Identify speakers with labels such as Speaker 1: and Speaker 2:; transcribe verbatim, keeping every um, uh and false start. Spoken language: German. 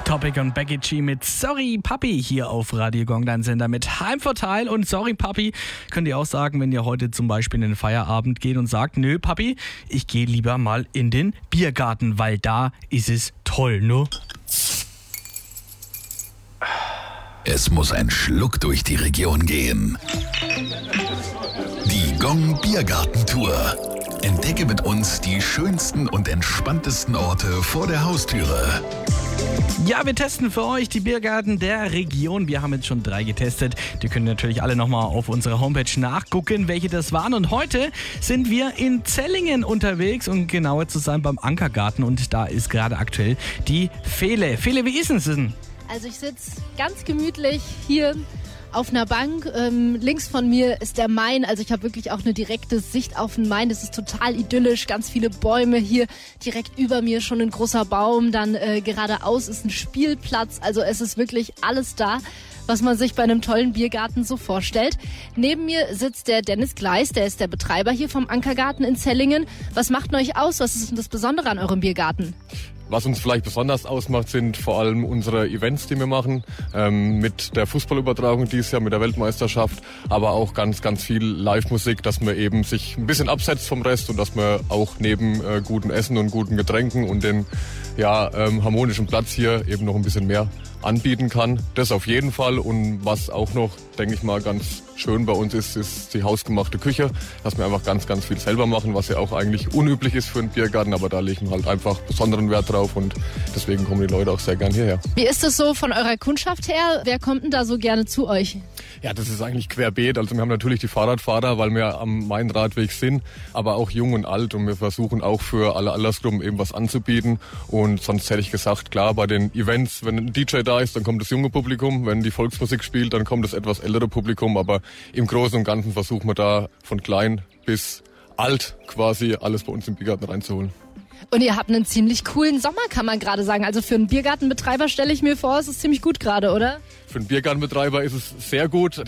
Speaker 1: Topic und Becky G mit Sorry Papi hier auf Radio Gong, dein Sender mit Heimvorteil. Und Sorry Papi könnt ihr auch sagen, wenn ihr heute zum Beispiel in den Feierabend geht und sagt, nö Papi, ich gehe lieber mal in den Biergarten, weil da ist es toll, ne?
Speaker 2: Es muss ein Schluck durch die Region gehen. Die Gong Biergartentour. Entdecke mit uns die schönsten und entspanntesten Orte vor der Haustüre.
Speaker 1: Ja, wir testen für euch die Biergärten der Region. Wir haben jetzt schon drei getestet. Die können natürlich alle nochmal auf unserer Homepage nachgucken, welche das waren. Und heute sind wir in Zellingen unterwegs, um genauer zu sein beim Ankergarten. Und da ist gerade aktuell die Fele. Fele, wie ist es denn?
Speaker 3: Also ich sitze ganz gemütlich hier auf einer Bank. Ähm, links von mir ist der Main. Also ich habe wirklich auch eine direkte Sicht auf den Main. Das ist total idyllisch. Ganz viele Bäume hier. Direkt über mir schon ein großer Baum. Dann äh, geradeaus ist ein Spielplatz. Also es ist wirklich alles da, was man sich bei einem tollen Biergarten so vorstellt. Neben mir sitzt der Dennis Gleis. Der ist der Betreiber hier vom Ankergarten in Zellingen. Was macht euch aus? Was ist denn das Besondere an eurem Biergarten?
Speaker 4: Was uns vielleicht besonders ausmacht, sind vor allem unsere Events, die wir machen, ähm, mit der Fußballübertragung dieses Jahr, mit der Weltmeisterschaft, aber auch ganz, ganz viel Live-Musik, dass man eben sich ein bisschen absetzt vom Rest und dass man auch neben äh, gutem Essen und guten Getränken und den ja, ähm, harmonischen Platz hier eben noch ein bisschen mehr anbieten kann. Das auf jeden Fall. Und was auch noch, denke ich mal, ganz schön bei uns ist, ist die hausgemachte Küche, dass wir einfach ganz, ganz viel selber machen, was ja auch eigentlich unüblich ist für einen Biergarten, aber da legen wir halt einfach besonderen Wert drauf und deswegen kommen die Leute auch sehr gern hierher.
Speaker 3: Wie ist es so von eurer Kundschaft her? Wer kommt denn da so gerne zu euch?
Speaker 4: Ja, das ist eigentlich querbeet. Also wir haben natürlich die Fahrradfahrer, weil wir am Main-Radweg sind, aber auch jung und alt und wir versuchen auch für alle Altersgruppen eben was anzubieten und sonst hätte ich gesagt, klar, bei den Events, wenn ein D J da ist, dann kommt das junge Publikum, wenn die Volksmusik spielt, dann kommt das etwas ältere Publikum, aber im Großen und Ganzen versuchen wir da von klein bis alt quasi alles bei uns im Biergarten reinzuholen.
Speaker 3: Und ihr habt einen ziemlich coolen Sommer, kann man gerade sagen. Also für einen Biergartenbetreiber stelle ich mir vor, es ist ziemlich gut gerade, oder?
Speaker 4: Für einen Biergartenbetreiber ist es sehr gut.